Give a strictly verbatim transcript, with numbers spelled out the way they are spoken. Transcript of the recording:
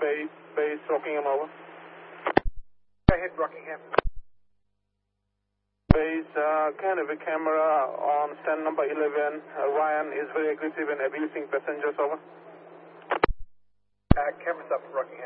base, base Rockingham, over. Go ahead, Rockingham. Base, uh, can have a camera on stand number eleven. Uh, Ryan is very aggressive and abusing passengers, over. Uh, cameras up, Rockingham.